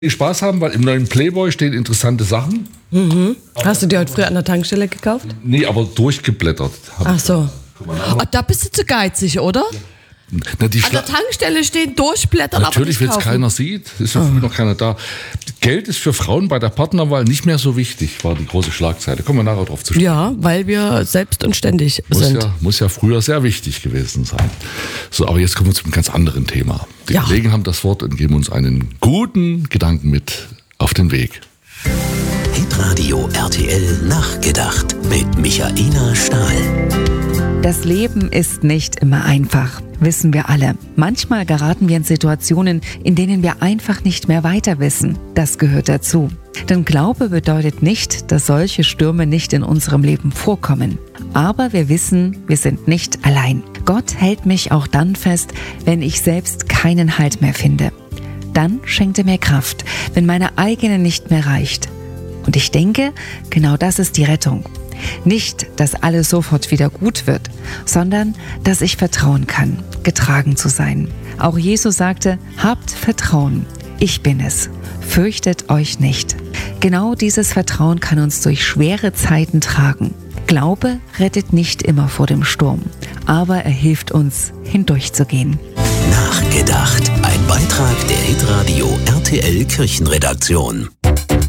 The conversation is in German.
Spaß haben, weil im neuen Playboy stehen interessante Sachen. Mhm. Hast du die heute früher an der Tankstelle gekauft? Nee, aber durchgeblättert. Ach so. Oh, da bist du zu geizig, oder? Na, die An der Tankstelle stehen, durchblättern, natürlich, wenn es keiner sieht, ist ja früh noch keiner da. Geld ist für Frauen bei der Partnerwahl nicht mehr so wichtig, war die große Schlagzeile. Kommen wir nachher drauf zu sprechen. Ja, weil wir selbst und ständig sind. Muss ja früher sehr wichtig gewesen sein. So, aber jetzt kommen wir zu einem ganz anderen Thema. Die Kollegen haben das Wort und geben uns einen guten Gedanken mit auf den Weg. Hitradio RTL Nachgedacht mit Michaela Stahl. Das Leben ist nicht immer einfach, wissen wir alle. Manchmal geraten wir in Situationen, in denen wir einfach nicht mehr weiter wissen. Das gehört dazu. Denn Glaube bedeutet nicht, dass solche Stürme nicht in unserem Leben vorkommen. Aber wir wissen, wir sind nicht allein. Gott hält mich auch dann fest, wenn ich selbst keinen Halt mehr finde. Dann schenkt er mir Kraft, wenn meine eigene nicht mehr reicht. Und ich denke, genau das ist die Rettung. Nicht, dass alles sofort wieder gut wird, sondern, dass ich vertrauen kann, getragen zu sein. Auch Jesus sagte, habt Vertrauen, ich bin es, fürchtet euch nicht. Genau dieses Vertrauen kann uns durch schwere Zeiten tragen. Glaube rettet nicht immer vor dem Sturm, aber er hilft uns, hindurchzugehen. Nachgedacht, ein Beitrag der Hitradio RTL Kirchenredaktion.